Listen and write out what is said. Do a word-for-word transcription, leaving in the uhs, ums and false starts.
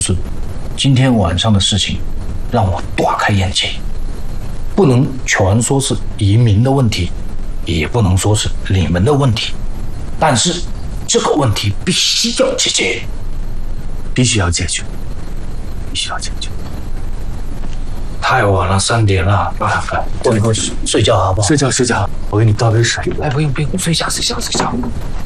是，今天晚上的事情让我大开眼界，不能全说是移民的问题，也不能说是你们的问题，但是这个问题必须要解决， 必须要解决，必须要解决。 太晚了，三点了，我们睡觉好不好？ 睡觉睡觉，我给你倒杯水。 哎，不用不用，睡觉睡觉睡觉。